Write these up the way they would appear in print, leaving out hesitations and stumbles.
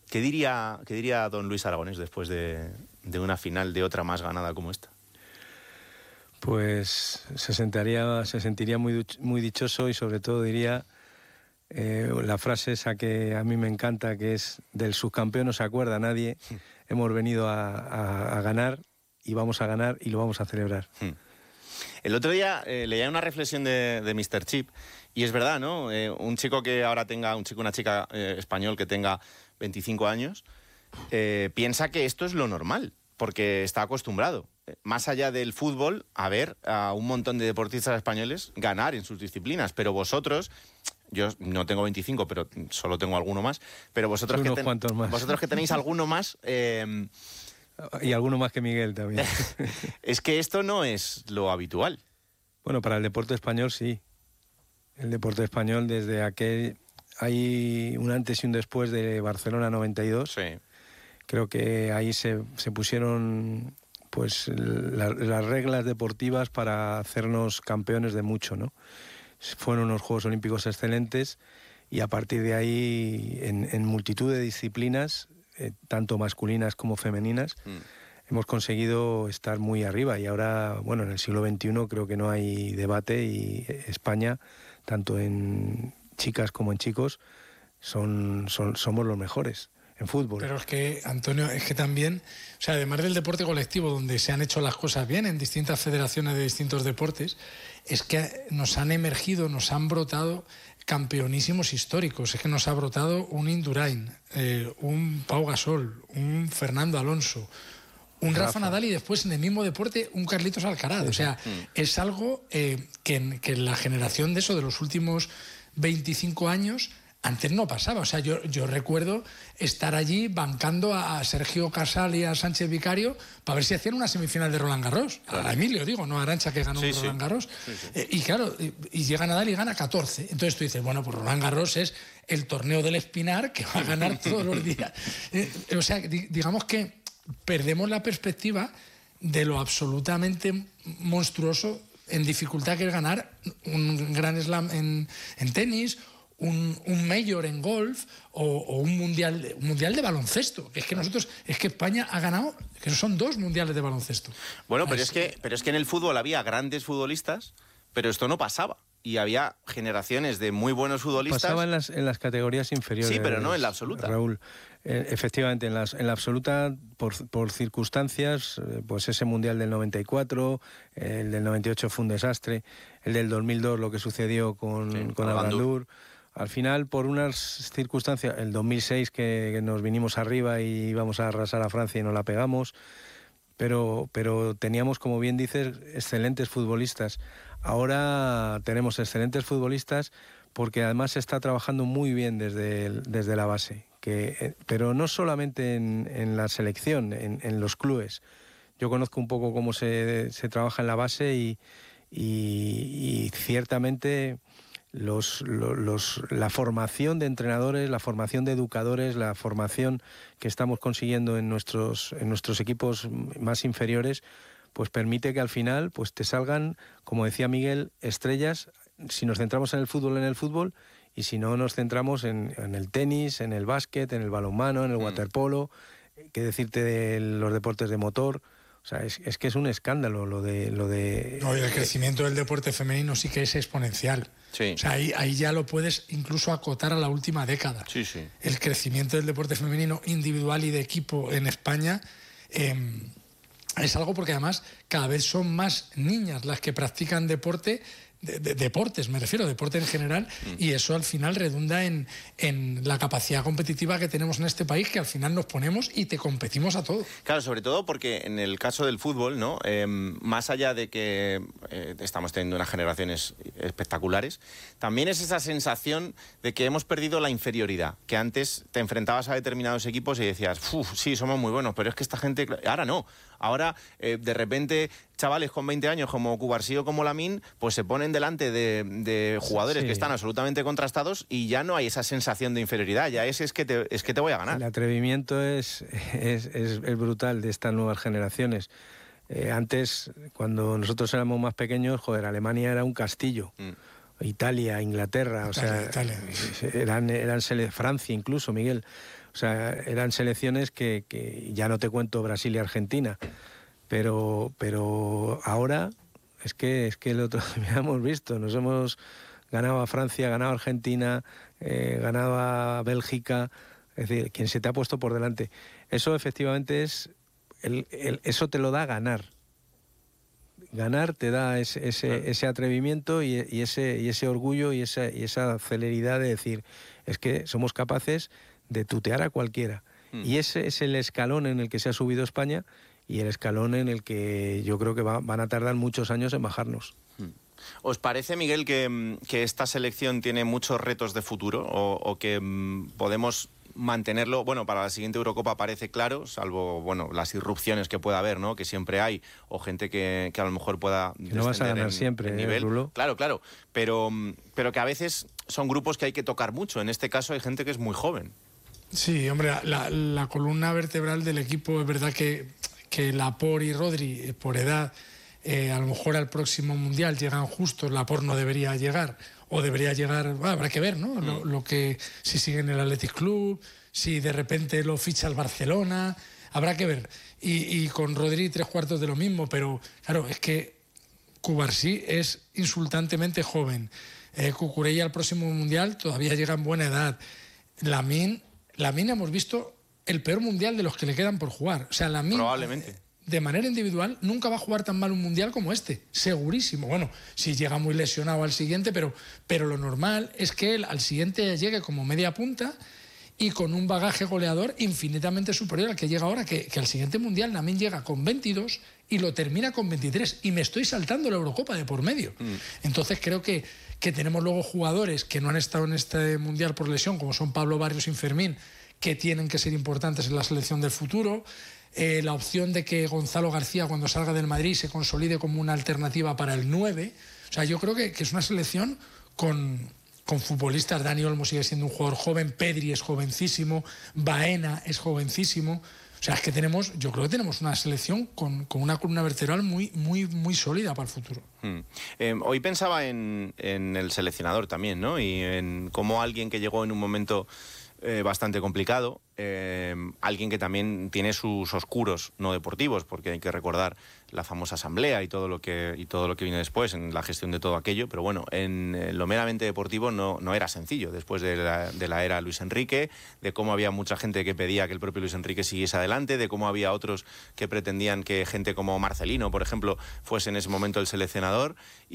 ¿Qué diría don Luis Aragonés después de una final de otra más ganada como esta? Pues se sentiría muy dichoso y sobre todo diría la frase esa que a mí me encanta, que es: del subcampeón no se acuerda nadie, hemos venido a ganar y vamos a ganar y lo vamos a celebrar. El otro día leía una reflexión de Mr. Chip y es verdad, ¿no? Un chico que ahora tenga, una chica español que tenga 25 años, piensa que esto es lo normal, porque está acostumbrado, más allá del fútbol, a ver a un montón de deportistas españoles ganar en sus disciplinas. Pero vosotros, yo no tengo 25, pero solo tengo alguno más, pero vosotros, vosotros que tenéis alguno más... y alguno más que Miguel también. Es que esto no es lo habitual. Bueno, para el deporte español sí. El deporte español, desde aquel... Hay un antes y un después de Barcelona 92. Sí. Creo que ahí se pusieron pues las reglas deportivas para hacernos campeones de mucho, ¿no? Fueron unos Juegos Olímpicos excelentes y a partir de ahí, en multitud de disciplinas, tanto masculinas como femeninas, hemos conseguido estar muy arriba. Y ahora, bueno, en el siglo XXI creo que no hay debate y España, tanto en chicas como en chicos, somos los mejores en fútbol. Pero es que, Antonio, es que también, o sea, además del deporte colectivo, donde se han hecho las cosas bien en distintas federaciones de distintos deportes, es que nos han emergido, nos han brotado campeonísimos históricos. Es que nos ha brotado un Indurain, un Pau Gasol, un Fernando Alonso, un Rafa Nadal y después en el mismo deporte un Carlitos Alcaraz. O sea, es algo que en la generación de los últimos 25 años... Antes no pasaba. O sea, yo recuerdo estar allí bancando a Sergio Casal y a Sánchez Vicario para ver si hacían una semifinal de Roland Garros. Claro. A Emilio, digo, no a Arantxa, que ganó Roland Garros. Sí. Y claro, y llega Nadal y gana 14. Entonces tú dices, bueno, pues Roland Garros es el torneo del Espinar que va a ganar todos los días. O sea, digamos que perdemos la perspectiva de lo absolutamente monstruoso en dificultad que es ganar un Grand Slam en tenis, un Major en golf o un mundial de baloncesto. Es que España ha ganado, que son 2 mundiales de baloncesto. Bueno, pero es que en el fútbol había grandes futbolistas, pero esto no pasaba. Y había generaciones de muy buenos futbolistas. Pasaba en las categorías inferiores. Sí, pero no en la absoluta. Raúl, efectivamente, en la absoluta, por circunstancias, pues ese Mundial del 94, el del 98 fue un desastre, el del 2002 lo que sucedió con Al-Gandour. Al final, por unas circunstancias, el 2006 que nos vinimos arriba y íbamos a arrasar a Francia y nos la pegamos, pero teníamos, como bien dices, excelentes futbolistas. Ahora tenemos excelentes futbolistas porque además se está trabajando muy bien desde la base, pero no solamente en la selección, en los clubes. Yo conozco un poco cómo se trabaja en la base y ciertamente... la formación de entrenadores, la formación de educadores, la formación que estamos consiguiendo en nuestros equipos más inferiores, pues permite que al final pues te salgan, como decía Miguel, estrellas. Si nos centramos en el fútbol, y si no nos centramos en el tenis, en el básquet, en el balonmano, en el waterpolo, qué decirte de los deportes de motor. O sea, es que es un escándalo lo de... No, y el crecimiento del deporte femenino sí que es exponencial. Sí. O sea, ahí ya lo puedes incluso acotar a la última década. Sí, sí. El crecimiento del deporte femenino individual y de equipo en España es algo porque además cada vez son más niñas las que practican deporte, deportes, me refiero, deporte en general, y eso al final redunda en la capacidad competitiva que tenemos en este país, que al final nos ponemos y te competimos a todo. Claro, sobre todo porque en el caso del fútbol, ¿no? Más allá de que estamos teniendo unas generaciones espectaculares, también es esa sensación de que hemos perdido la inferioridad, que antes te enfrentabas a determinados equipos y decías, sí, somos muy buenos, pero es que esta gente... Ahora no. Ahora, de repente, chavales con 20 años como Cubarsí o como Lamine, pues se ponen delante de jugadores que están absolutamente contrastados y ya no hay esa sensación de inferioridad, ya es que te voy a ganar. El atrevimiento es brutal de estas nuevas generaciones. Antes, cuando nosotros éramos más pequeños, Alemania era un castillo. Italia, Inglaterra, Francia incluso, Miguel. O sea, eran selecciones que ya no te cuento Brasil y Argentina, pero ahora es que el otro día hemos visto, nos hemos ganado a Francia, ganado a Argentina, ganado a Bélgica, es decir, quien se te ha puesto por delante. Eso efectivamente es, eso te lo da ganar. Ganar te da ese atrevimiento y ese orgullo y esa celeridad de decir, es que somos capaces de tutear a cualquiera. Y ese es el escalón en el que se ha subido España y el escalón en el que yo creo que van a tardar muchos años en bajarnos. ¿Os parece, Miguel, que esta selección tiene muchos retos de futuro o que podemos mantenerlo? Bueno, para la siguiente Eurocopa parece claro, salvo las irrupciones que pueda haber, ¿no? Que siempre hay, o gente que a lo mejor pueda no vas a ganar siempre, nivel. Rulo. Claro, pero que a veces son grupos que hay que tocar mucho. En este caso hay gente que es muy joven. Sí, hombre, la columna vertebral del equipo es verdad que Laporte y Rodri, por edad, a lo mejor al próximo Mundial llegan justos. Laporte no debería llegar, o debería llegar, habrá que ver, ¿no? Lo que, si sigue en el Athletic Club, si de repente lo ficha el Barcelona, habrá que ver. Y con Rodri 3/4 de lo mismo, pero claro, es que Cubarsí es insultantemente joven. Cucurella al próximo Mundial todavía llega en buena edad. Lamine hemos visto el peor Mundial de los que le quedan por jugar. O sea, Lamine, probablemente, de manera individual, nunca va a jugar tan mal un Mundial como este. Segurísimo. Bueno, si llega muy lesionado al siguiente, pero lo normal es que él al siguiente llegue como media punta y con un bagaje goleador infinitamente superior al que llega ahora, que al siguiente Mundial Lamine llega con 22 y lo termina con 23. Y me estoy saltando la Eurocopa de por medio. Entonces creo que tenemos luego jugadores que no han estado en este Mundial por lesión, como son Pablo Barrios y Fermín, que tienen que ser importantes en la selección del futuro. La opción de que Gonzalo García, cuando salga del Madrid, se consolide como una alternativa para el 9. O sea, yo creo que es una selección con futbolistas. Dani Olmo sigue siendo un jugador joven, Pedri es jovencísimo, Baena es jovencísimo. O sea, es que yo creo que tenemos una selección con una columna vertebral muy, muy, muy sólida para el futuro. Hoy pensaba en el seleccionador también, ¿no? Y en cómo alguien que llegó en un momento bastante complicado, alguien que también tiene sus oscuros no deportivos, porque hay que recordar la famosa asamblea y todo lo que viene después en la gestión de todo aquello, pero bueno, en lo meramente deportivo no era sencillo, después de la era Luis Enrique, de cómo había mucha gente que pedía que el propio Luis Enrique siguiese adelante, de cómo había otros que pretendían que gente como Marcelino, por ejemplo, fuese en ese momento el seleccionador,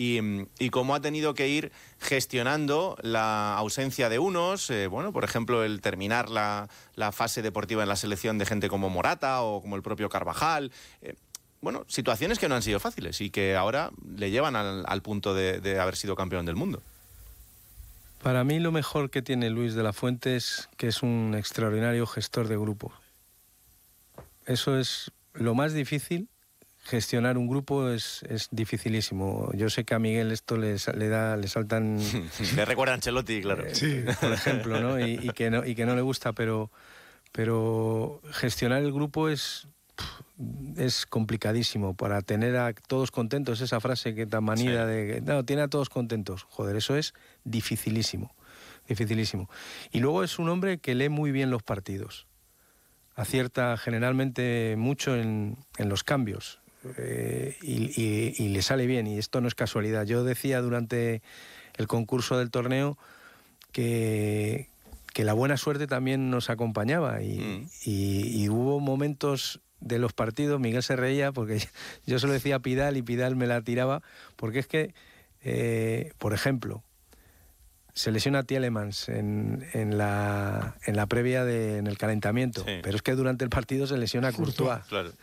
y cómo ha tenido que ir gestionando la ausencia de unos, por ejemplo, el terminar la fase deportiva en la selección de gente como Morata o como el propio Carvajal. Situaciones que no han sido fáciles y que ahora le llevan al punto de haber sido campeón del mundo. Para mí lo mejor que tiene Luis de la Fuente es que es un extraordinario gestor de grupo. Eso es lo más difícil. Gestionar un grupo es dificilísimo. Yo sé que a Miguel esto le saltan... Le recuerda a Ancelotti, claro. Sí, por ejemplo, ¿no? Y que no le gusta, pero gestionar el grupo es complicadísimo. Para tener a todos contentos, esa frase que tan manida de... No, tiene a todos contentos. Joder, eso es dificilísimo. Dificilísimo. Y luego es un hombre que lee muy bien los partidos. Acierta generalmente mucho en los cambios. Y le sale bien, y esto no es casualidad. Yo decía durante el concurso del torneo que la buena suerte también nos acompañaba y hubo momentos de los partidos, Miguel se reía porque yo se lo decía a Pidal y Pidal me la tiraba, porque es que, por ejemplo, se lesiona Tielemans en la previa en el calentamiento, pero es que durante el partido se lesiona Courtois. Claro.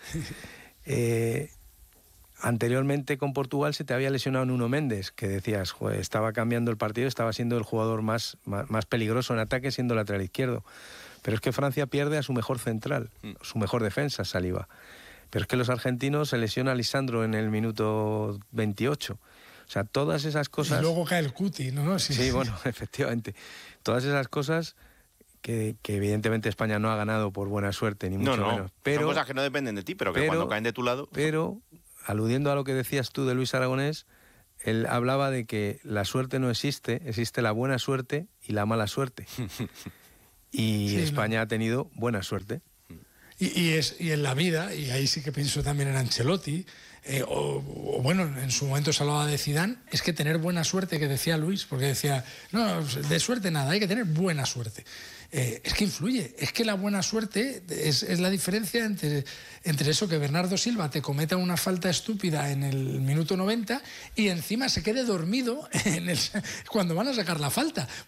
Anteriormente con Portugal se te había lesionado Nuno Méndez, que decías, joder, estaba cambiando el partido, estaba siendo el jugador más peligroso en ataque, siendo lateral izquierdo. Pero es que Francia pierde a su mejor central, su mejor defensa, Saliba. Pero es que los argentinos se lesiona a Lisandro en el minuto 28. O sea, todas esas cosas... Y luego cae el Cuti, ¿no? Sí, bueno, efectivamente. Todas esas cosas... Que evidentemente España no ha ganado por buena suerte, ni mucho menos. Son cosas que no dependen de ti, pero que cuando caen de tu lado... Pero, aludiendo a lo que decías tú de Luis Aragonés, él hablaba de que la suerte no existe, existe la buena suerte y la mala suerte. y España ha tenido buena suerte. Y en la vida, y ahí sí que pienso también en Ancelotti, o bueno, en su momento se hablaba de Zidane, es que tener buena suerte, que decía Luis, porque decía, no, de suerte nada, hay que tener buena suerte. Es que influye, es que la buena suerte es la diferencia entre eso que Bernardo Silva te cometa una falta estúpida en el minuto 90 y encima se quede dormido cuando van a sacar la falta,